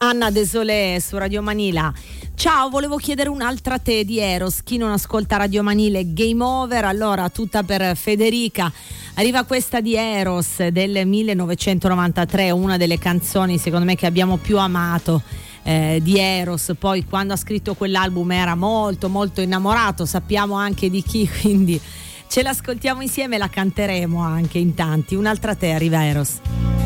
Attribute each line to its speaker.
Speaker 1: Anna Desolé su Radio Manila. Ciao, volevo chiedere un'altra te di Eros. Chi non ascolta Radio Manile, game over. Allora, tutta per Federica. Arriva questa di Eros del 1993, una delle canzoni secondo me che abbiamo più amato di Eros. Poi quando ha scritto quell'album era molto molto innamorato, sappiamo anche di chi, quindi ce l'ascoltiamo insieme e la canteremo anche in tanti. Un'altra te, arriva Eros.